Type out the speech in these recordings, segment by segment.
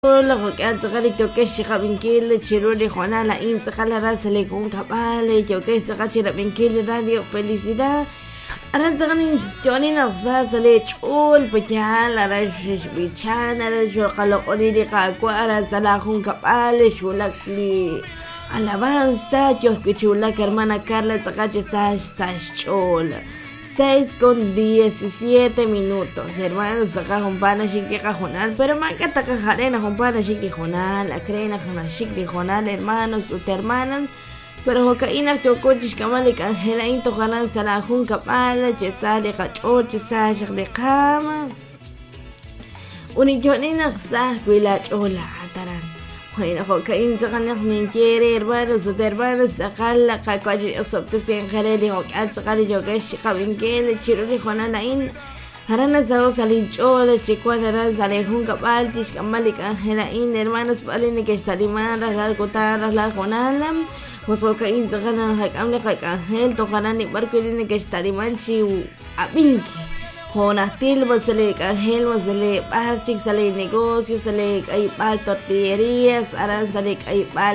Hola, Joaquín, Zagari, Choque, Shikabinkil, Chiruri, Juana, Inzakala, Selecun, Capale, Choque, Zagachira, Binkil, Radio, Felicidad. Aranzagani, Johnny, Nazale, Chul, Pachal, Arash, Bichan, Arash, Calocori, Caquara, Salahun, Capale, Shulakli. Alabanza, Chula, hermana Carla, Zagache, Sash, Chul. 6:17, hermanos, acá jumpana chiqui cajonal, pero mancata cajarena jumpana chiqui jonal, la crena jona chiqui jonal, hermanos, hermanas, pero jocaína chocochis camale cangela into jalan salajun capala, chesale cacho, chesaj de cama, unijonina xah cuila chola ataran. Bueno, jocaín zaganak minquiere, hermanos, acala, cacuachi, sopte, enjareli, jocal, zacali, yokesh, cabinquele, chiruri, jonalain, arana, sao, salinchola, chicuan, aran, salejun, capal, tiscamalic, angelain, hermanos, palini, que estarimán, las cotaras, la jonalam, jocaín zaganak, jacamle, jacangel, tojarani, barquilini, que estarimán, chiu, abinki. Jonastil, sale cangel, sale parchik, sale negocios, sale hay pal tortillerías, aran sale hay pal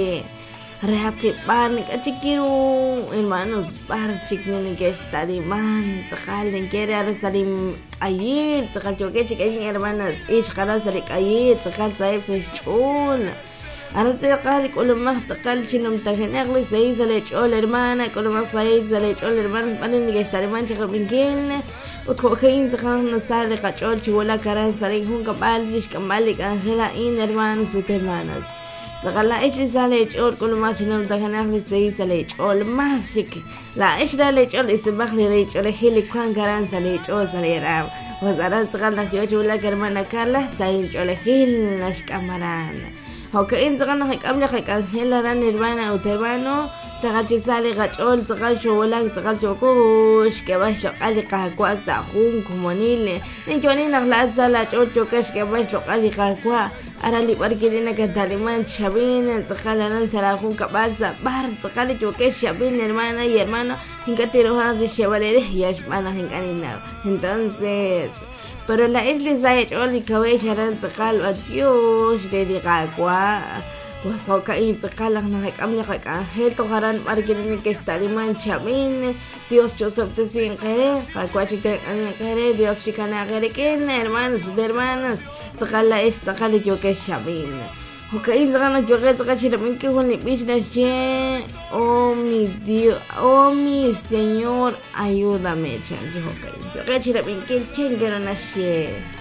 rap que pan, cachiquiru, hermanos, parchik, ni que estariman, sacal, ni quiere ahora salim ayil, sacal choque, chiqueñas hermanas, ish cara sale ayil, sacal saib se chul. Ahora se acá con lo más sacal chino mtajenagli se hizo le chol hermana, con lo más saib se le chol hermana, pan ni que estariman chicapinquil. وتخوخين زخان نسال قچول چولا كران سري هون كبالش كمالك انجلا ان hermanos y hermanas زغلا ايش سالي چول كل ما شنو دخنا في سالي چول ماسك لا ايش لا چول اسمخ لي چول هيلي كان كران سالي چول سالي رام وزارا زغلا چولا كرمانا كارلا سالي چول هيل نش كامران هوكين زغنا هيك املا هيك انجلا ران hermana و hermano زغال سالي غچول زغال شولا زغال چوكوش كباش قالي قهقوا ساخون كومونيل نجوني نغلا سالا چول چوكش كباش قالي قهقوا ارالي بركينا كدالمان شابين زغال لان سلاخون كباز بار زغال چوكش شابين hermana y hermano hincatiroja de chevalere yashmana hincanina entonces pero la iglesia de chol y cabeza ran zaqal adiós de diqaqua وسوكا إن سكالك نهاك أملك أنجل تغران ماركين كستاريمان شامين Dios Joseph te sin querer cacuachi te querer Dios chicana querer que hermanos hermanas sakala es sakala yo que shamin okay zagana yo que sakachi min que con libishna che oh mi Dios oh mi Señor ayúdame chan yo que chimin que chingero na she